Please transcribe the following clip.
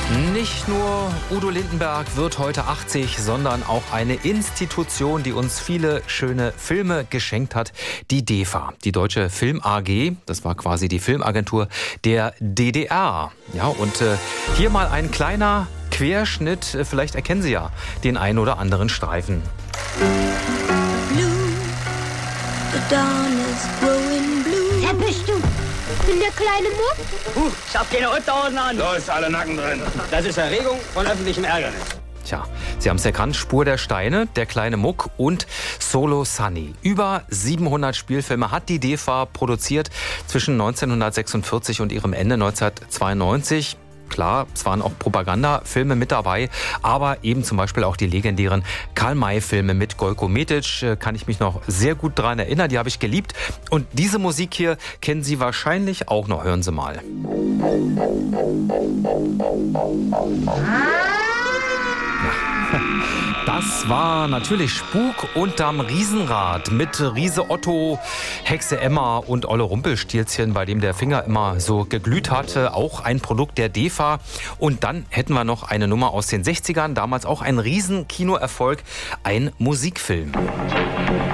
Nicht nur Udo Lindenberg wird heute 80, sondern auch eine Institution, die uns viele schöne Filme geschenkt hat, die DEFA, die Deutsche Film AG. Das war quasi die Filmagentur der DDR. Ja, und hier mal ein kleiner Querschnitt, vielleicht erkennen Sie ja den einen oder anderen Streifen. Blue, the dawn is growing blue. Wer bist du? Ich bin der kleine Muck. Ich hab keine Unterhosen an. Los, alle Nacken drin. Das ist Erregung von öffentlichem Ärgernis. Tja, Sie haben es erkannt, Spur der Steine, der kleine Muck und Solo Sunny. Über 700 Spielfilme hat die DEFA produziert zwischen 1946 und ihrem Ende 1992. Klar, es waren auch Propagandafilme mit dabei, aber eben zum Beispiel auch die legendären Karl-May-Filme mit Gojko Metic, kann ich mich noch sehr gut daran erinnern, die habe ich geliebt. Und diese Musik hier kennen Sie wahrscheinlich auch noch, hören Sie mal. Das war natürlich Spuk unterm Riesenrad mit Riese Otto, Hexe Emma und Olle Rumpelstilzchen, bei dem der Finger immer so geglüht hatte. Auch ein Produkt der DEFA. Und dann hätten wir noch eine Nummer aus den 60ern, damals auch ein Riesenkinoerfolg, ein Musikfilm.